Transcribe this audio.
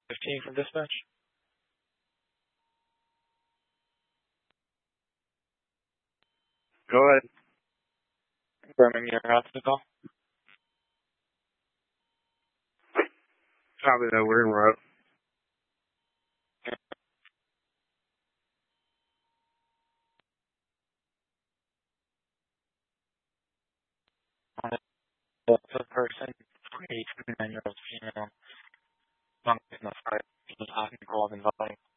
15 from dispatch. Go ahead. Confirming your the call. Copy that. We're en route. The person, a 29-year-old female, young in the fire, was hot and cold and volume.